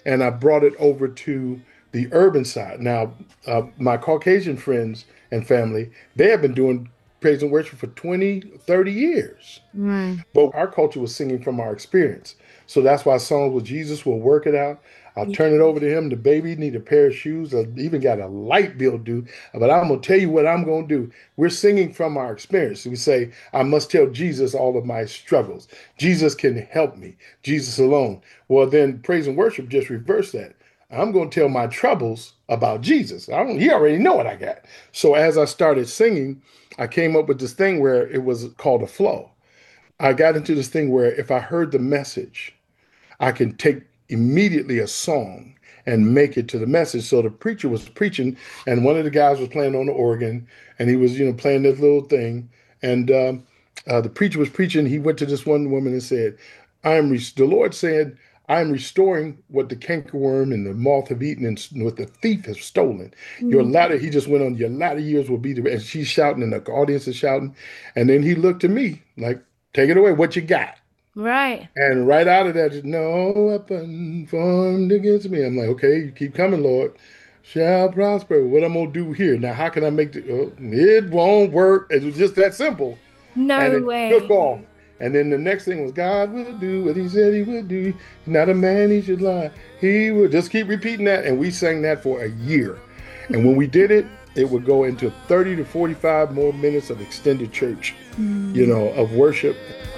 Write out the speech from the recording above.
and I brought it over to the urban side. Now, my Caucasian friends and family, they have been doing praise and worship for 20, 30 years. Right. But our culture was singing from our experience. So that's why songs with Jesus will work it out. I'll Yeah. turn it over to him. The baby need a pair of shoes. I even got a light bill due. But I'm going to tell you what I'm going to do. We're singing from our experience. We say, I must tell Jesus all of my struggles. Jesus can help me. Jesus alone. Well, then praise and worship just reverse that. I'm going to tell my troubles about Jesus. He already know what I got. So as I started singing, I came up with this thing where it was called a flow. I got into this thing where if I heard the message, I can take immediately a song and make it to the message. So the preacher was preaching, and one of the guys was playing on the organ, and he was, playing this little thing. And the preacher was preaching. He went to this one woman and said, the Lord said, I am restoring what the cankerworm and the moth have eaten and what the thief has stolen. Your Mm. latter, he just went on, your latter years will be and she's shouting and the audience is shouting. And then he looked at me like, take it away, what you got? Right. And right out of that, no weapon formed against me. I'm like, okay, you keep coming, Lord. Shall prosper. What I'm gonna do here now? How can I make the? It won't work. It was just that simple, and No it took way. off. And then the next thing was, God will do what He said He would do. Not a man He should lie. He would just keep repeating that, and we sang that for a year. And when we did it, it would go into 30 to 45 more minutes of extended church, Mm. of worship.